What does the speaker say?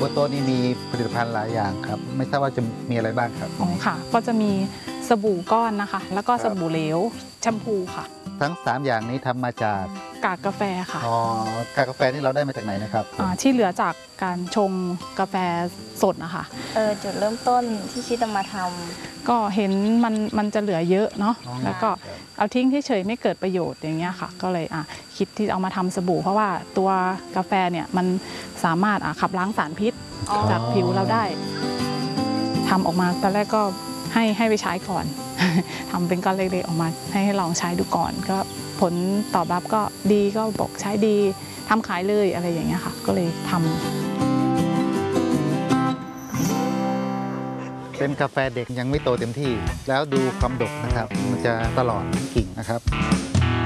โต๊ะนี่มีผลิตภัณฑ์หลายอย่างครับไม่ทราบว่าจะมีอะไรบ้างครับอ๋อค่ะก็จะมีสบู่ก้อนนะคะ แล้วก็สบู่เหลวแชมพูค่ะทั้ง3อย่างนี้ทำมาจากกากกาแฟค่ะกากกาแฟนี่เราได้มาจากไหนนะครับที่เหลือจากการชงกาแฟสดนะคะจุดเริ่มต้นที่คิดจะมาทำก็เห็นมันจะเหลือเยอะเนาะแล้วก็เอาทิ้งเฉยๆไม่เกิดประโยชน์อย่างเงี้ยค่ะก็เลยคิดที่เอามาทำสบู่เพราะว่าตัวกาแฟเนี่ยมันสามารถขับล้างสารพิษจากผิวเราได้ทำออกมาตอนแรกก็ให้ไปใช้ก่อน ทำเป็นก้อนเล็กๆออกมาให้ลองใช้ดูก่อนก็ผลตอบรับก็ดีก็บอกใช้ดีทำขายเลยอะไรอย่างเงี้ยค่ะก็เลยทำเป็นกาแฟเด็กยังไม่โตเต็มที่แล้วดูความดกนะครับมันจะตลอดกิ่งนะครับ